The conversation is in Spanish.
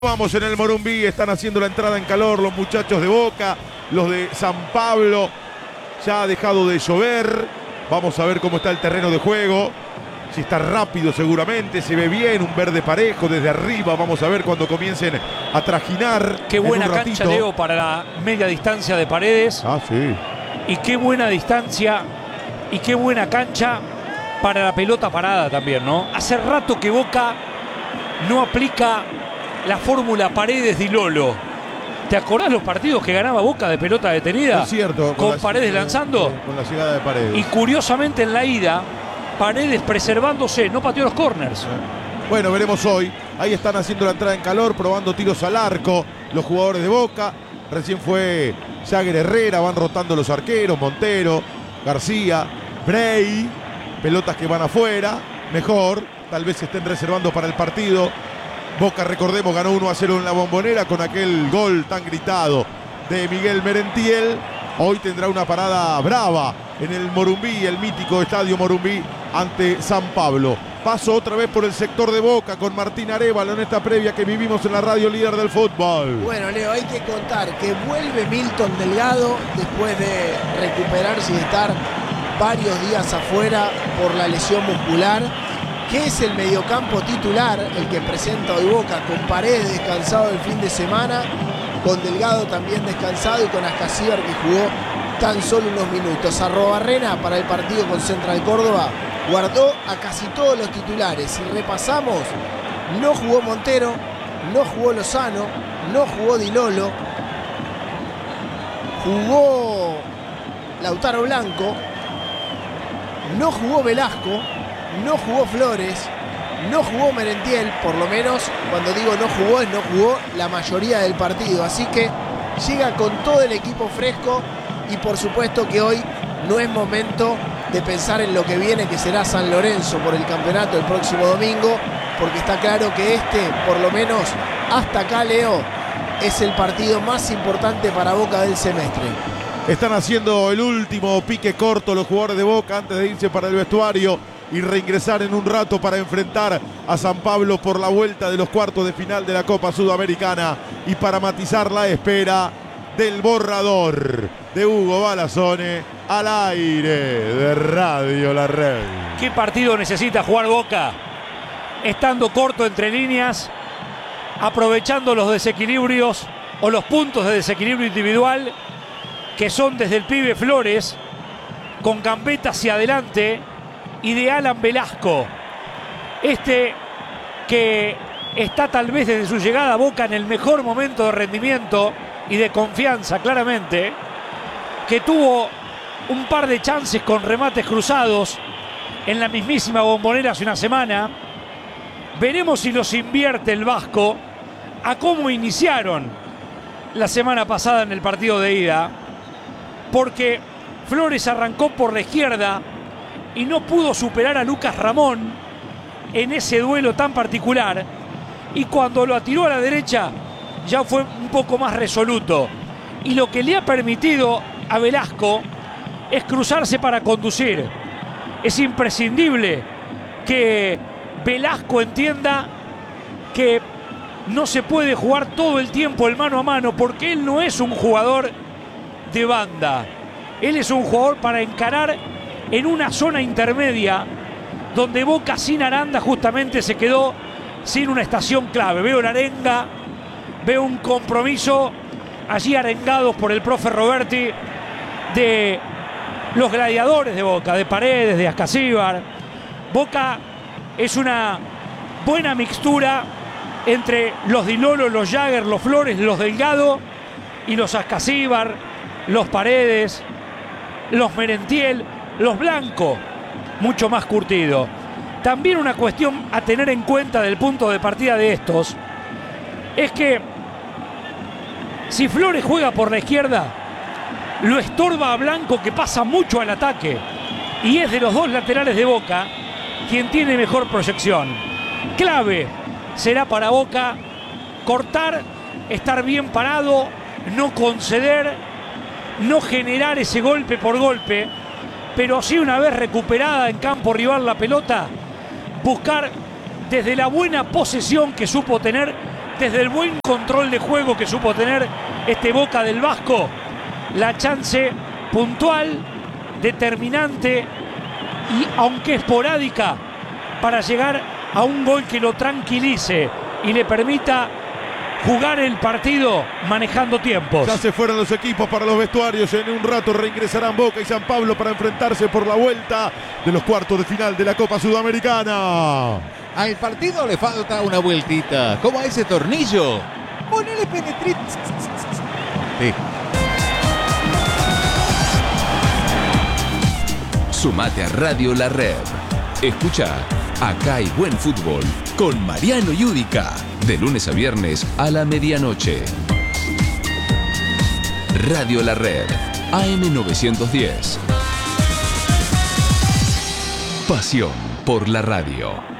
Vamos en el Morumbí, están haciendo la entrada en calor los muchachos de Boca, los de San Pablo. Ya ha dejado de llover. Vamos a ver cómo está el terreno de juego. Si está rápido seguramente, se ve bien, un verde parejo desde arriba. Vamos a ver cuando comiencen a trajinar. Qué buena cancha, Leo, para la media distancia de Paredes. Ah, sí. Y qué buena distancia y qué buena cancha para la pelota parada también, ¿no? Hace rato que Boca no aplica la fórmula Paredes-Di Lolo. ¿Te acordás los partidos que ganaba Boca de pelota detenida? Es cierto. Con Paredes lanzando. Con la llegada de Paredes. Y curiosamente en la ida, Paredes preservándose, no pateó los corners. Bueno, veremos hoy. Ahí están haciendo la entrada en calor, probando tiros al arco los jugadores de Boca. Recién fue Jagger Herrera, van rotando los arqueros, Montero, García, Bray. Pelotas que van afuera, mejor. Tal vez se estén reservando para el partido. Boca, recordemos, ganó 1-0 en la Bombonera con aquel gol tan gritado de Miguel Merentiel. Hoy tendrá una parada brava en el Morumbí, el mítico estadio Morumbí ante San Pablo. Paso otra vez por el sector de Boca con Martín Arévalo en esta previa que vivimos en la radio líder del fútbol. Bueno, Leo, hay que contar que vuelve Milton Delgado después de recuperarse y estar varios días afuera por la lesión muscular, que es el mediocampo titular, el que presenta hoy Boca, con Paredes descansado el fin de semana, con Delgado también descansado y con Ascasíbar que jugó tan solo unos minutos. Arrobarrena para el partido con Central Córdoba guardó a casi todos los titulares. Si repasamos, no jugó Montero, no jugó Lozano, no jugó Di Lolo, jugó Lautaro Blanco, no jugó Velasco, no jugó Flores, no jugó Merentiel, por lo menos cuando digo no jugó la mayoría del partido. Así que llega con todo el equipo fresco y por supuesto que hoy no es momento de pensar en lo que viene, que será San Lorenzo por el campeonato el próximo domingo, porque está claro que por lo menos hasta acá, Leo, es el partido más importante para Boca del semestre. Están haciendo el último pique corto los jugadores de Boca antes de irse para el vestuario y reingresar en un rato para enfrentar a San Pablo por la vuelta de los cuartos de final de la Copa Sudamericana y para matizar la espera del borrador de Hugo Balazone al aire de Radio La Red. ¿Qué partido necesita jugar Boca? Estando corto entre líneas, aprovechando los desequilibrios o los puntos de desequilibrio individual que son desde el pibe Flores, con gambeta hacia adelante, y de Alan Velasco. Que está tal vez desde su llegada a Boca en el mejor momento de rendimiento y de confianza, claramente, que tuvo un par de chances con remates cruzados en la mismísima Bombonera hace una semana. Veremos si los invierte el vasco a cómo iniciaron la semana pasada en el partido de ida, porque Flores arrancó por la izquierda y no pudo superar a Lucas Ramón en ese duelo tan particular, y cuando lo atiró a la derecha ya fue un poco más resoluto, y lo que le ha permitido a Velasco es cruzarse para conducir. Es imprescindible que Velasco entienda que no se puede jugar todo el tiempo el mano a mano, porque él no es un jugador de banda, él es un jugador para encarar en una zona intermedia donde Boca sin Aranda justamente se quedó sin una estación clave. Veo la arenga, veo un compromiso allí arengados por el profe Roberti de los gladiadores de Boca, de Paredes, de Ascasíbar. Boca es una buena mixtura entre los Di Lolo, los Jagger, los Flores, los Delgado y los Ascasíbar, los Paredes, los Merentiel, los Blanco, mucho más curtido. También una cuestión a tener en cuenta del punto de partida de estos es que si Flores juega por la izquierda, lo estorba a Blanco, que pasa mucho al ataque y es de los dos laterales de Boca quien tiene mejor proyección. Clave será para Boca cortar, estar bien parado, no conceder, no generar ese golpe por golpe, pero sí, una vez recuperada en campo rival la pelota, buscar desde la buena posesión que supo tener desde el buen control de juego que supo tener este Boca del Vasco, la chance puntual, determinante y aunque esporádica para llegar a un gol que lo tranquilice y le permita jugar el partido manejando tiempos. Ya se fueron los equipos para los vestuarios. En un rato reingresarán Boca y San Pablo para enfrentarse por la vuelta de los cuartos de final de la Copa Sudamericana. Al partido le falta una vueltita, como a ese tornillo. Ponele penetrit. Sí. Sumate a Radio La Red. Escucha Acá hay buen fútbol con Mariano Yudica. De lunes a viernes a la medianoche. Radio La Red. AM 910. Pasión por la radio.